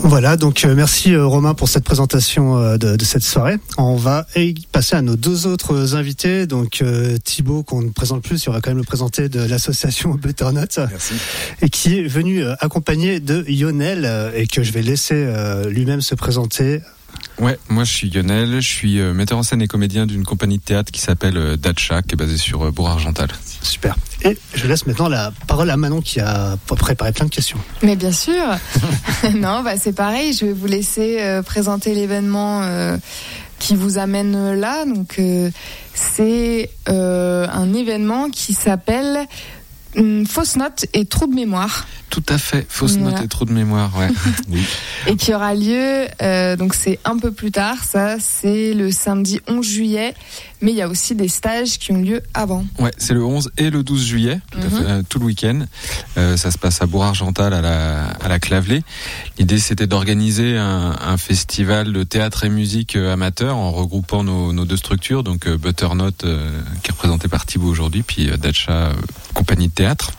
Voilà, donc merci Romain pour cette présentation de cette soirée. On va passer à nos deux autres invités. Donc Thibaut, qu'on ne présente plus, il y aura quand même le présenter de l'association Butternut. Merci. Et qui est venu accompagné de Lionel et que je vais laisser lui-même se présenter. Ouais, moi je suis Lionel, je suis metteur en scène et comédien d'une compagnie de théâtre qui s'appelle Dacha, qui est basée sur Bourg-Argental. Super. Et je laisse maintenant la parole à Manon qui a préparé plein de questions. Mais bien sûr. Non, c'est pareil, je vais vous laisser présenter l'événement qui vous amène là. Donc c'est un événement qui s'appelle Fausse note et trou de mémoire. Tout à fait, fausse note et trou de mémoire, ouais. Oui. Et qui aura lieu, donc c'est un peu plus tard, ça c'est le samedi 11 juillet, mais il y a aussi des stages qui ont lieu avant. Ouais, c'est le 11 et le 12 juillet, tout le week-end. Ça se passe à Bourg-Argental, à la Clavelée. L'idée c'était d'organiser un festival de théâtre et musique amateur en regroupant nos deux structures, donc Butternut qui est représenté par Thibaut aujourd'hui, puis Dacha, compagnie de théâtre.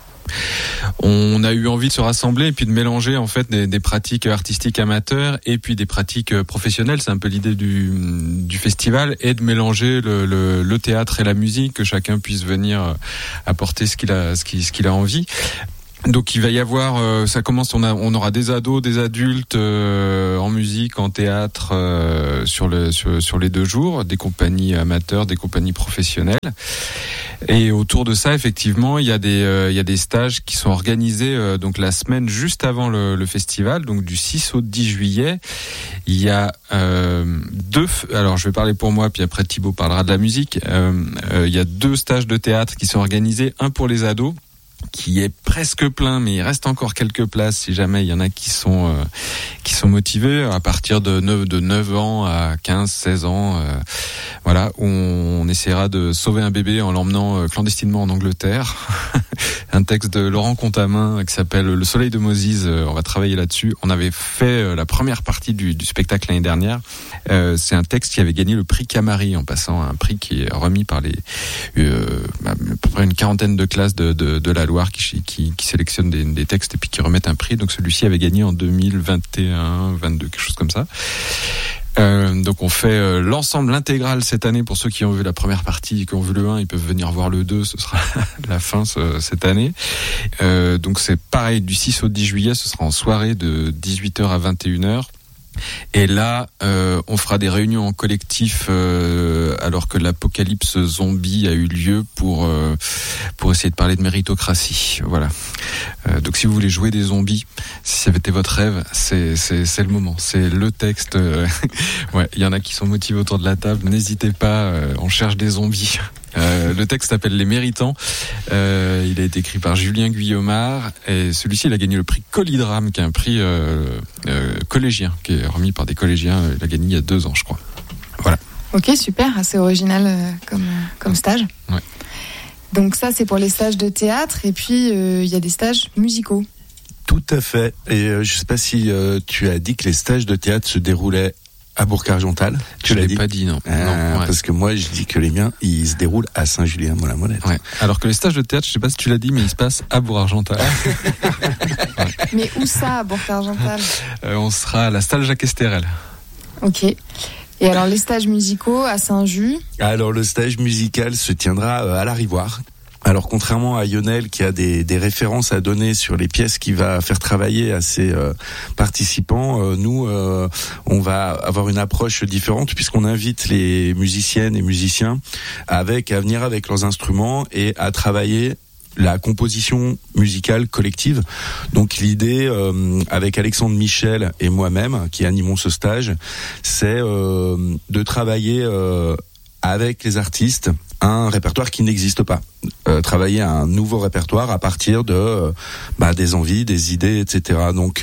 On a eu envie de se rassembler et puis de mélanger en fait des pratiques artistiques amateurs et puis des pratiques professionnelles. C'est un peu l'idée du festival, et de mélanger le théâtre et la musique, que chacun puisse venir apporter ce qu'il a envie. Donc il va y avoir, ça commence, on aura des ados, des adultes en musique, en théâtre sur les 2 jours, des compagnies amateurs, des compagnies professionnelles. Et autour de ça, effectivement, il y a des stages qui sont organisés donc la semaine juste avant le festival, donc du 6 au 10 juillet. Il y a alors je vais parler pour moi, puis après Thibaut parlera de la musique. Il y a 2 stages de théâtre qui sont organisés, un pour les ados, qui est presque plein, mais il reste encore quelques places si jamais il y en a qui sont motivés, à partir de 9 ans à 15, 16 ans, voilà, où on essaiera de sauver un bébé en l'emmenant clandestinement en Angleterre. Un texte de Laurent Contamin qui s'appelle Le Soleil de Moses, on va travailler là-dessus. On avait fait la première partie du spectacle l'année dernière. C'est un texte qui avait gagné le prix Camari, en passant, un prix qui est remis par à peu près une quarantaine de classes de la Loire qui sélectionnent des textes et puis qui remettent un prix. Donc celui-ci avait gagné en 2021, 22, quelque chose comme ça. Donc on fait l'ensemble, l'intégrale cette année. Pour ceux qui ont vu la première partie, qui ont vu le 1, ils peuvent venir voir le 2, ce sera la fin cette année. Donc c'est pareil, du 6 au 10 juillet, ce sera en soirée de 18h à 21h. Et là, on fera des réunions en collectif alors que l'apocalypse zombie a eu lieu pour essayer de parler de méritocratie. Voilà. Donc si vous voulez jouer des zombies, si ça avait été votre rêve, c'est le moment. C'est le texte. Ouais, il y en a qui sont motivés autour de la table. N'hésitez pas, on cherche des zombies. Le texte s'appelle Les Méritants. Il a été écrit par Julien Guillaumard et celui-ci il a gagné le prix Colidrame, qui est un prix collégien, qui est remis par des collégiens. Il a gagné il y a 2 ans, je crois. Voilà. Ok, super, assez original comme stage. Ouais. Donc ça c'est pour les stages de théâtre, et puis il y a des stages musicaux. Tout à fait. Et je sais pas si tu as dit que les stages de théâtre se déroulaient à Bourg-Argental. Tu l'as pas dit, non. Non, ouais. Parce que moi, je dis que les miens, ils se déroulent à Saint-Julien-Molette. Ouais. Alors que les stages de théâtre, je sais pas si tu l'as dit, mais ils se passent à Bourg-Argental. Ouais. Mais où ça, à Bourg-Argental ? On sera à la salle Jacques Esterel. Ok. Et alors, les stages musicaux à Saint-Just ? Alors, le stage musical se tiendra à la Rivoire. Alors contrairement à Lionel qui a des références à donner sur les pièces qu'il va faire travailler à ses participants, nous on va avoir une approche différente puisqu'on invite les musiciennes et musiciens à venir avec leurs instruments et à travailler la composition musicale collective. Donc l'idée avec Alexandre Michel et moi-même qui animons ce stage, c'est de travailler avec les artistes un répertoire qui n'existe pas. Travailler un nouveau répertoire à partir de des envies, des idées, etc. Donc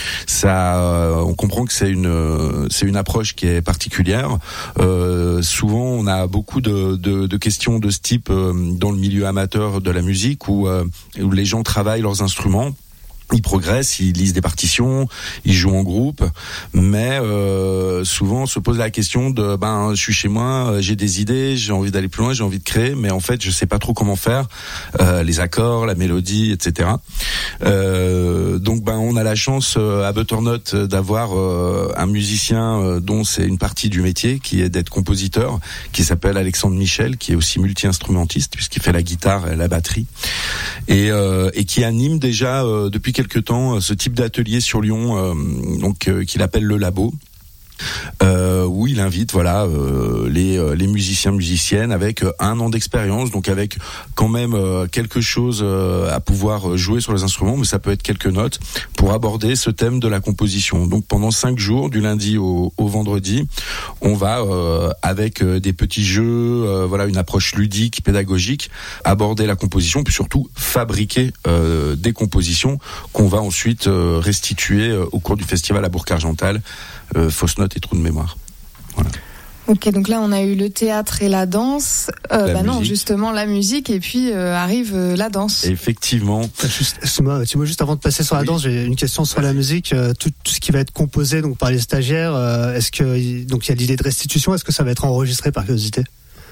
on comprend que c'est une approche qui est particulière. Souvent, on a beaucoup de questions de ce type dans le milieu amateur de la musique où les gens travaillent leurs instruments Ils progressent, ils lisent des partitions, ils jouent en groupe, mais souvent on se pose la question de je suis chez moi, j'ai des idées, j'ai envie d'aller plus loin, j'ai envie de créer, mais en fait je sais pas trop comment faire, les accords, la mélodie, etc. Donc on a la chance à Butternut d'avoir un musicien dont c'est une partie du métier, qui est d'être compositeur, qui s'appelle Alexandre Michel, qui est aussi multi-instrumentiste puisqu'il fait la guitare et la batterie, et qui anime déjà depuis quelque temps ce type d'atelier sur Lyon, qu'il appelle le Labo, où il invite les musiciennes avec un an d'expérience, donc avec quand même quelque chose à pouvoir jouer sur les instruments, mais ça peut être quelques notes, pour aborder ce thème de la composition. Donc pendant 5 jours, du lundi au vendredi, on va avec des petits jeux, une approche ludique, pédagogique, aborder la composition, puis surtout fabriquer des compositions qu'on va ensuite restituer au cours du festival à Bourg-Argental, Fausse Note et Trou de mémoire. Voilà. Ok, donc là on a eu le théâtre et la danse. Non, justement la musique, et puis arrive la danse. Effectivement. Excuse-moi, juste avant de passer sur la danse, j'ai une question sur la musique. Tout ce qui va être composé donc par les stagiaires, est-ce que donc il y a l'idée de restitution, est-ce que ça va être enregistré par curiosité?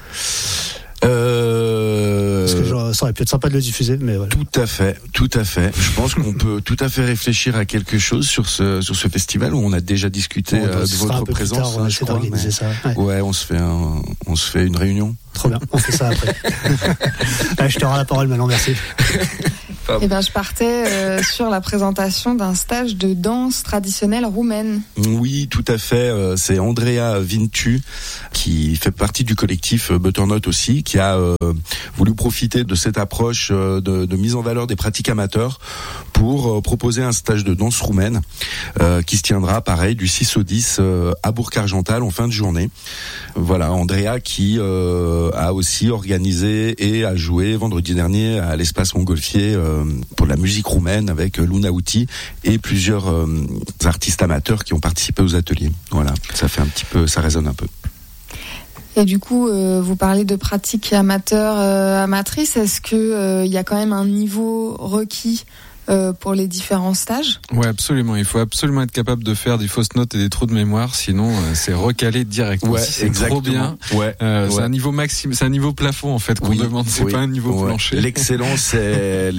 Parce que ça aurait pu être sympa de le diffuser, mais voilà. Tout à fait. Je pense qu'on peut tout à fait réfléchir à quelque chose sur ce festival où on a déjà discuté de votre présence. On va essayer d'organiser ça. Ouais, on se fait une réunion. Trop bien, on fait ça après. Je te rends la parole maintenant, merci. Je partais sur la présentation d'un stage de danse traditionnelle roumaine. Oui, tout à fait. C'est Andreea Vintu, qui fait partie du collectif Butternut aussi, qui a voulu profiter de cette approche de mise en valeur des pratiques amateurs pour proposer un stage de danse roumaine qui se tiendra, pareil, du 6 au 10 à Bourg-Argental en fin de journée. Voilà, Andrea qui a aussi organisé et a joué vendredi dernier à l'espace Montgolfier pour la musique roumaine avec Luna Uti et plusieurs artistes amateurs qui ont participé aux ateliers. Voilà, ça résonne un peu. Et du coup, vous parlez de pratiques amateurs, amatrices. Est-ce que il y a quand même un niveau requis pour les différents stages? Ouais, absolument. Il faut absolument être capable de faire des fausses notes et des trous de mémoire, sinon c'est recalé direct. Ouais, c'est exactement. Trop bien. Ouais. C'est un niveau maximum, c'est un niveau plafond en fait qu'on demande. C'est pas un niveau plancher. L'excellence est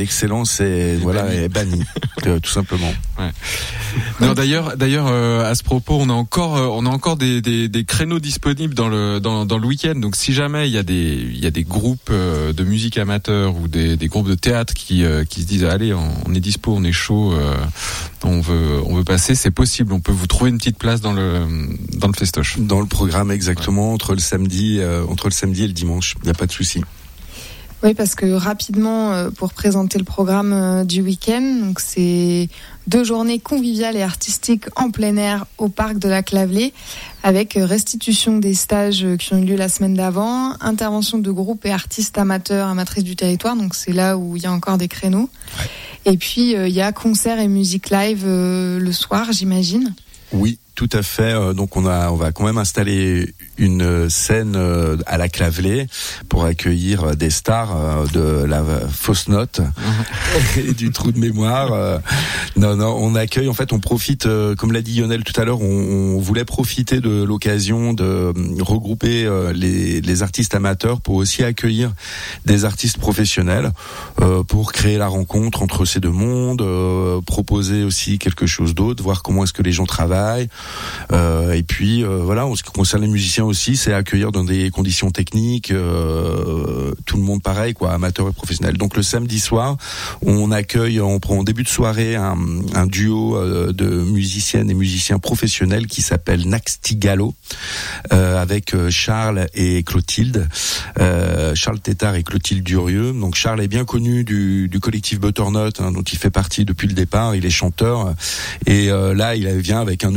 bannie, tout simplement. Ouais. Non, d'ailleurs, à ce propos, on a encore des créneaux disponibles dans le week-end. Donc, si jamais il y a des groupes de musique amateur ou des groupes de théâtre qui se disent allez, on est dispo, on est chaud, on veut passer, c'est possible. On peut vous trouver une petite place dans le festoche. Dans le programme, exactement, entre le samedi et le dimanche. Il n'y a pas de souci. Oui, parce que rapidement, pour présenter le programme du week-end, donc c'est 2 journées conviviales et artistiques en plein air au parc de la Clavelée, avec restitution des stages qui ont eu lieu la semaine d'avant, intervention de groupes et artistes amateurs, amatrices du territoire, donc c'est là où il y a encore des créneaux. Ouais. Et puis il y a concert et musique live le soir, j'imagine. Oui, tout à fait. Donc on va quand même installer une scène à la Clavelée pour accueillir des stars de la fausse note et du trou de mémoire. Non, on accueille, en fait, on profite, comme l'a dit Lionel tout à l'heure, on voulait profiter de l'occasion de regrouper les artistes amateurs pour aussi accueillir des artistes professionnels pour créer la rencontre entre ces deux mondes, proposer aussi quelque chose d'autre, voir comment est-ce que les gens travaillent. Et puis voilà, en ce qui concerne les musiciens aussi, c'est accueillir dans des conditions techniques, tout le monde pareil, quoi, amateurs et professionnels. Donc le samedi soir, on prend en début de soirée un duo de musiciennes et musiciens professionnels qui s'appelle Naxtigalo, avec Charles et Clotilde, Charles Tétard et Clotilde Durieux. Donc Charles est bien connu du collectif Butternut, dont il fait partie depuis le départ. Il est chanteur et là il vient avec un nouveau répertoire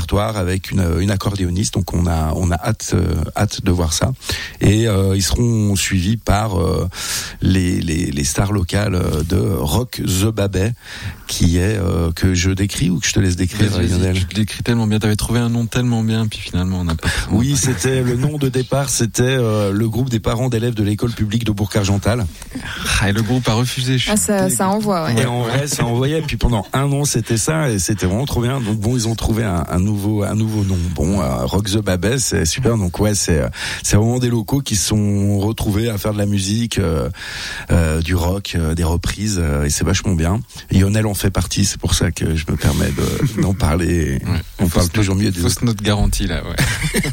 répertoire avec une accordéoniste. Donc on a hâte de voir ça. Et ils seront suivis par les stars locales de Rock The Babet, qui est que je décris ou que je te laisse décrire, Lionel? Tu décris tellement bien, t'avais trouvé un nom tellement bien, puis finalement on n'a pas. Oui, c'était le nom de départ, c'était le groupe des parents d'élèves de l'école publique de Bourg-Argental. Et le groupe a refusé. Ça envoie, ouais. Et en vrai, ça envoyait. Puis pendant un an, c'était ça, et c'était vraiment trop bien. Donc bon, ils ont trouvé un nouveau nom. Bon, Rock The Babet, c'est super. Donc ouais, c'est vraiment des locaux qui se sont retrouvés à faire de la musique, du rock, des reprises, et c'est vachement bien. Lionel en fait partie, c'est pour ça que je me permets d'en parler. Ouais. On parle toujours mieux des autres. Fausse note garantie là, ouais.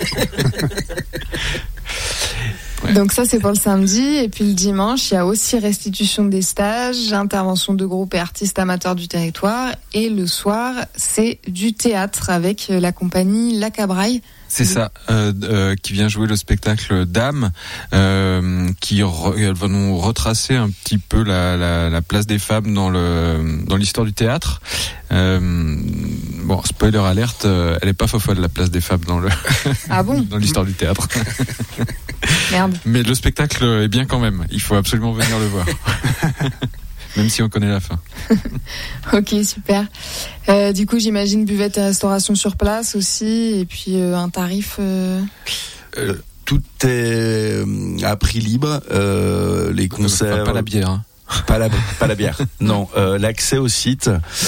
Ouais. Donc ça c'est pour le samedi, et puis le dimanche il y a aussi restitution des stages, intervention de groupes et artistes amateurs du territoire, et le soir c'est du théâtre avec la compagnie La Cabraille. C'est ça, qui vient jouer le spectacle Dame, qui va nous retracer un petit peu la place des femmes dans l'histoire du théâtre. Bon, spoiler alerte, elle est pas fofolle la place des femmes ah bon dans l'histoire du théâtre. Merde. Mais le spectacle est bien quand même. Il faut absolument venir le voir. Même si on connaît la fin. Ok, super. Du coup, j'imagine buvette et restauration sur place aussi, et puis un tarif... Tout est à prix libre. Les concerts... Enfin, pas la bière, hein. Pas la bière. Non, l'accès au site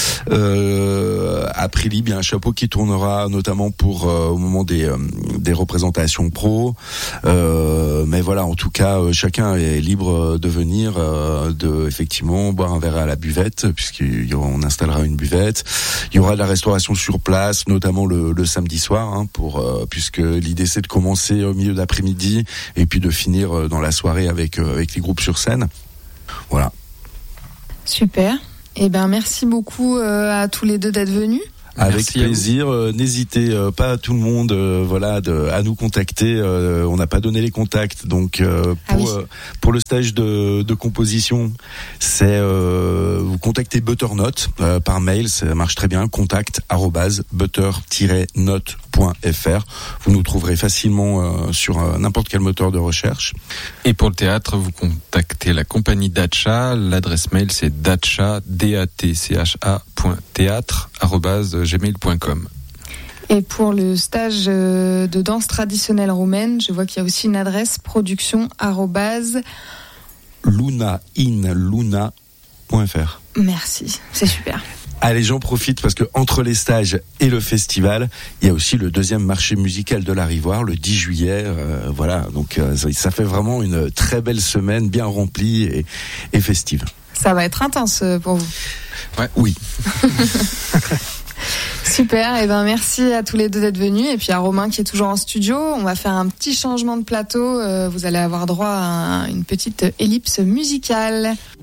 à prix libre. Il y a un chapeau qui tournera notamment pour au moment des représentations pro. Mais voilà, en tout cas, chacun est libre de venir, de effectivement boire un verre à la buvette, puisqu'on installera une buvette. Il y aura de la restauration sur place, notamment le samedi soir, hein, puisque l'idée c'est de commencer au milieu d'après-midi et puis de finir dans la soirée avec les groupes sur scène. Voilà. Super. Eh ben, merci beaucoup à tous les deux d'être venus. Avec Merci plaisir. N'hésitez pas, tout le monde, à nous contacter. On n'a pas donné les contacts, donc pour le stage de composition, c'est vous contactez Butternote par mail, ça marche très bien. contact@butter-note.fr. Vous nous trouverez facilement sur n'importe quel moteur de recherche. Et pour le théâtre, vous contactez la compagnie Datcha. L'adresse mail c'est datcha.théâtre@gmail.com. Et pour le stage de danse traditionnelle roumaine, je vois qu'il y a aussi une adresse lunainluna.fr. Merci, c'est super. Allez, j'en profite parce que entre les stages et le festival, il y a aussi le deuxième marché musical de la Rivoire, le 10 juillet. Voilà, donc ça fait vraiment une très belle semaine, bien remplie et festive. Ça va être intense pour vous. Ouais, oui. Super, et ben merci à tous les deux d'être venus, et puis à Romain qui est toujours en studio. On va faire un petit changement de plateau. Vous allez avoir droit à une petite ellipse musicale.